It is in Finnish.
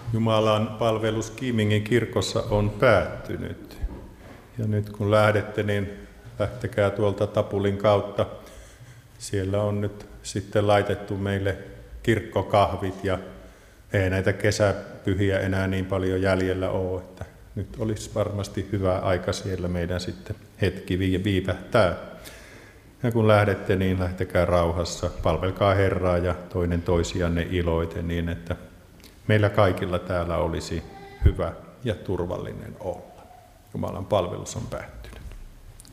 Jumalan palvelus Kiimingin kirkossa on päättynyt. Ja nyt kun lähdette, niin lähtekää tuolta Tapulin kautta. Siellä on nyt sitten laitettu meille kirkkokahvit ja ei näitä kesäpyhiä enää niin paljon jäljellä ole. Että nyt olisi varmasti hyvä aika siellä meidän sitten hetki viivähtää. Ja kun lähdette, niin lähtekää rauhassa. Palvelkaa Herraa ja toinen toisianne iloiten niin, että meillä kaikilla täällä olisi hyvä ja turvallinen olla. Jumalan palvelus on päättynyt.